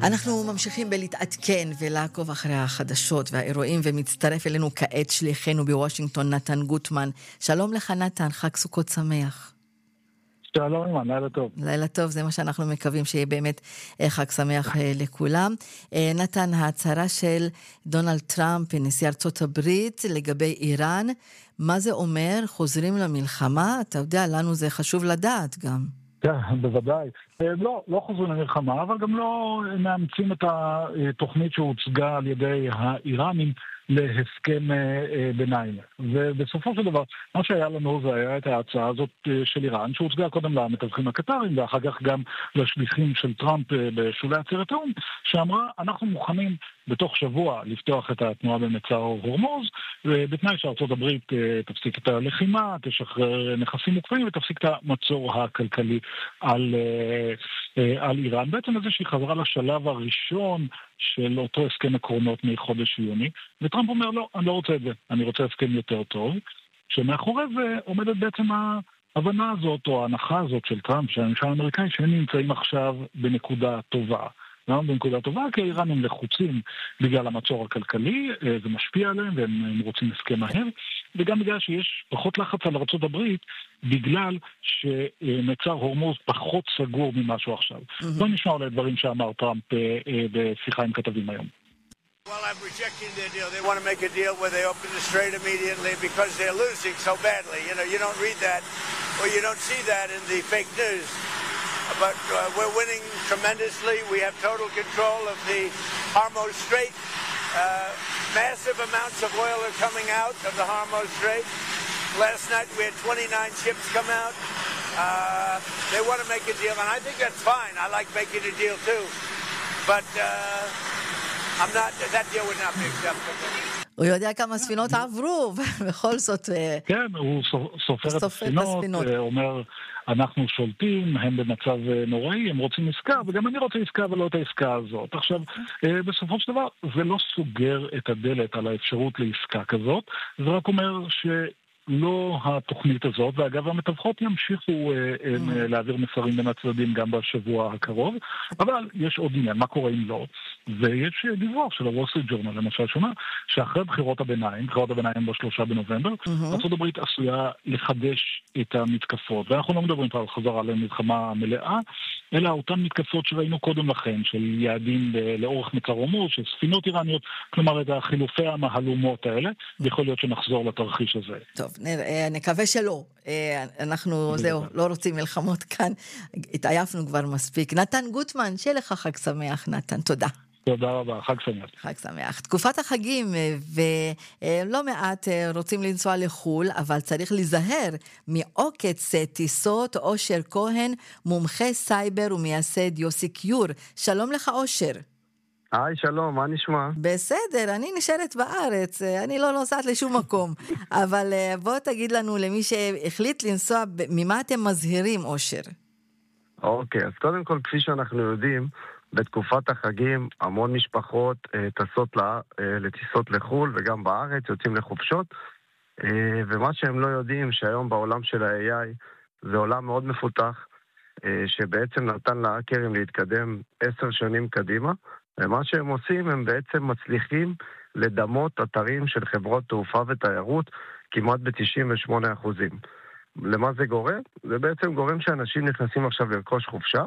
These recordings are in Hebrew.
אנחנו ממשיכים בלהתעדכן ולעקוב אחרי החדשות והאירועים, ומצטרף אלינו כעת שליחנו בוושינגטון נתן גוטמן. שלום לך נתן, חג סוכות שמח. שלום, לילה טוב. לילה טוב, זה מה שאנחנו מקווים שיהיה באמת חג שמח לכולם. נתן, ההצהרה של דונלד טראמפ, נשיא ארצות הברית, לגבי איראן, מה זה אומר? חוזרים למלחמה? אתה יודע, לנו זה חשוב לדעת גם. כן, בוודאי. לא חוזרים למלחמה, אבל גם לא מאמצים את התוכנית שהוצגה על ידי האיראנים להסכם ביניים. ובסופו של דבר, מה שהיה לנו זה היה את ההצעה הזאת של איראן, שהוצגה קודם למתווכים הקטרים, ואחר כך גם לשליחים של טראמפ בשולי עצרת האו"ם, שאמרה, אנחנו מוכנים בתוך שבוע לפתוח את התנועה במצר הורמוז, ובתנאי שארצות הברית תפסיק את הלחימה, תשחרר נכסים מוקפאים, ותפסיק את המצור הכלכלי על איראן. בעצם איזושהי חזרה לשלב הראשון של אותו הסכם עקרונות מחודש יוני, וטראמפ אומר, לא, אני לא רוצה את זה, אני רוצה הסכם יותר טוב, שמאחורי זה עומדת בעצם ההבנה הזאת, או ההנחה הזאת של טראמפ, שהממשל האמריקאי, שהם נמצאים עכשיו בנקודה טובה. למה בנקודה טובה? כי האיראנים לחוצים בגלל המצור הכלכלי, זה משפיע עליהם, והם רוצים הסכם מהר, וגם בגלל שיש פחות לחץ על ארצות הברית, בגלל שמצר הורמוז פחות סגור ממשהו עכשיו. בוא נשמע אולי דברים שאמר טראמפ בשיחה עם כתבים היום. Well, I'm rejecting their deal. They want to make a deal where they open the strait immediately because they're losing so badly. You know, you don't read that or you don't see that in the fake news. But we're winning tremendously. We have total control of the Hormuz Strait. Massive amounts of oil are coming out of the Hormuz Strait. Last night we had 29 ships come out. They want to make a deal, and I think that's fine. I like making a deal too. But I'm not. That deal would not be acceptable. הוא יודע כמה ספינות עברו, ובכל זאת... כן, הוא סופר את הספינות, אומר, אנחנו שולטים, הם במצב נוראי, הם רוצים עסקה, וגם אני רוצה עסקה, אבל לא את העסקה הזאת. עכשיו, בסופו של דבר, זה לא סוגר את הדלת על האפשרות לעסקה כזאת, זה רק אומר לא התוכנית הזאת, ואגב המתווכות ימשיכו להעביר מסרים בין הצדדים גם בשבוע הקרוב, אבל יש עוד עניין, מה קורה אם לא? ויש דיווח של הוול סטריט ג'ורנל, למשל שאומר, שאחרי בחירות הביניים ב3 בנובמבר, ארצות הברית עשויה לחדש את המתקפות, ואנחנו לא מדברים פה על חזרה למלחמה מלאה, אלא אותן מתקפות שראינו קודם לכן, של יעדים לאורך מצר הורמוז, של ספינות איראניות, כלומר את החילופי המהלומות האלה, ויכול להיות שנחזור לתרחיש הזה. טוב, נקווה שלא. אנחנו, זהו, לא רוצים מלחמות כאן. התעייפנו כבר מספיק. נתן גוטמן, שיהיה לך חג שמח, נתן. תודה. תודה רבה, חג שמח. חג שמח. תקופת החגים, ולא מעט רוצים לנסוע לחול, אבל צריך להיזהר מעוקץ טיסות. אושר כהן, מומחה סייבר ומייסד יוסיקיור. שלום לך, אושר. היי, שלום, מה נשמע? בסדר, אני נשארת בארץ, אני לא נוסעת לשום מקום, אבל בוא תגיד לנו למי שהחליט לנסוע, ממה אתם מזהירים, אושר? אוקיי, אז קודם כל, כפי שאנחנו יודעים, בתקופת החגים המון משפחות טסות לטיסות לחול, וגם בארץ יוצאים לחופשות, ומה שהם לא יודעים, שהיום בעולם של ה-AI זה עולם מאוד מפותח, שבעצם נתן להאקרים להתקדם 10 שנים קדימה, ומה שהם עושים, הם בעצם מצליחים לדמות אתרים של חברות תעופה ותיירות כמעט ב-98%. למה זה גורם? זה בעצם גורם שאנשים נכנסים עכשיו לרכוש חופשה,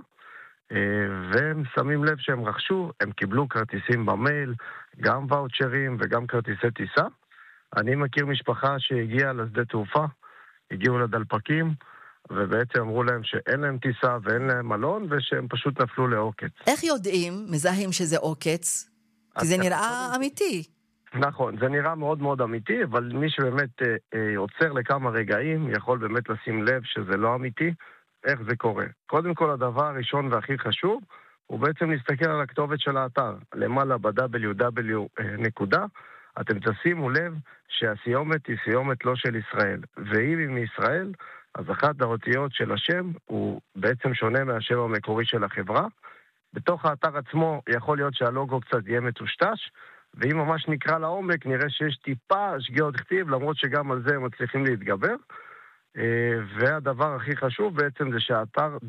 והם שמים לב שהם רכשו, הם קיבלו כרטיסים במייל, גם ואוצ'רים וגם כרטיסי טיסה. אני מכיר משפחה שהגיעה לשדה תעופה, הגיעו לדלפקים, ובעצם אמרו להם שאין להם טיסה ואין להם מלון, ושהם פשוט נפלו לעוקץ. איך יודעים, מזהים שזה עוקץ? כי זה נראה אמיתי. נכון, זה נראה מאוד מאוד אמיתי, אבל מי שבאמת עוצר לכמה רגעים, יכול באמת לשים לב שזה לא אמיתי. איך זה קורה? קודם כל, הדבר הראשון והכי חשוב, הוא בעצם להסתכל על הכתובת של האתר. למעלה ב-www נקודה, אתם תשימו לב שהסיומת היא סיומת לא של ישראל. ואם היא מישראל, אז אחת האותיות של השם הוא בעצם שונה מהשם המקורי של החברה. בתוך האתר עצמו יכול להיות שהלוגו קצת יהיה מטושטש, ואם ממש נקרא לעומק נראה שיש טיפה שגיאות כתיב, למרות שגם על זה הם מצליחים להתגבר. והדבר הכי חשוב בעצם זה שהאתר